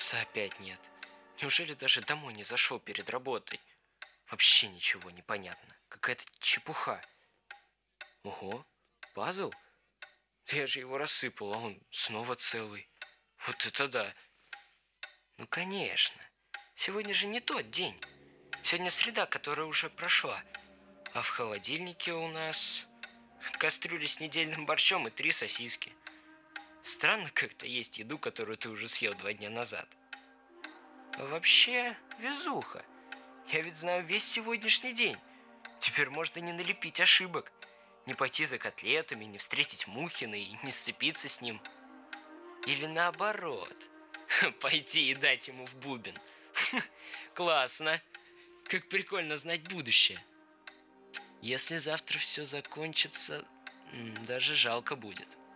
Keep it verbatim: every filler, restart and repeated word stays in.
Отца опять нет. Неужели даже домой не зашел перед работой? Вообще ничего не понятно. Какая-то чепуха. Ого, пазл? Я же его рассыпал, а он снова целый. Вот это да. Ну, конечно. Сегодня же не тот день. Сегодня среда, которая уже прошла. А в холодильнике у нас кастрюля с недельным борщом и три сосиски. Странно как-то есть еду, которую ты уже съел два дня назад. А вообще, везуха. Я ведь знаю весь сегодняшний день. Теперь можно не налепить ошибок. Не пойти за котлетами, не встретить Мухина и не сцепиться с ним. Или наоборот, пойти и дать ему в бубен. Классно. Как прикольно знать будущее. Если завтра все закончится, даже жалко будет.